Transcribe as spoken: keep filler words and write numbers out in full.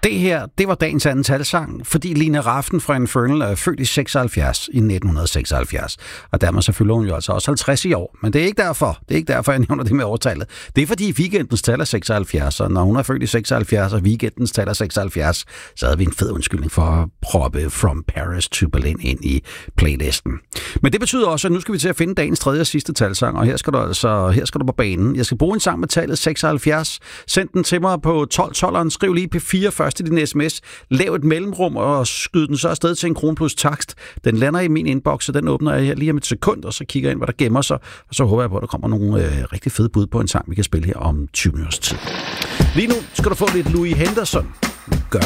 Det her, det var dagens anden talsang, fordi Lina Rafn fra Infernal er født i seksoghalvfjerds, i nitten seksoghalvfjerds. Og dermed så fylder hun jo altså også halvtreds i år. Men det er ikke derfor, det er ikke derfor, jeg nævner det med årtallet. Det er fordi weekendens tal er seksoghalvfjerds, og når hun er født i seksoghalvfjerds, og weekendens tal er seksoghalvfjerds, så havde vi en fed undskyldning for at proppe From Paris to Berlin ind i playlisten. Men det betyder også, at nu skal vi til at finde dagens tredje og sidste talsang, og her skal du altså her skal du på banen. Jeg skal bruge en sang med tallet seksoghalvfjerds. Send den til mig på tolv tolveren. Skriv lige P fire først i din sms. Lav et mellemrum og skyd den så afsted til en krone plus takst. Den lander i min inbox, og den åbner jeg her lige om et sekund, og så kigger jeg ind, hvad der gemmer sig. Og så håber jeg på, at der kommer nogle øh, rigtig fede bud på en sang, vi kan spille her om tyve minutters tid. Lige nu skal du få lidt Louis Henderson. Gør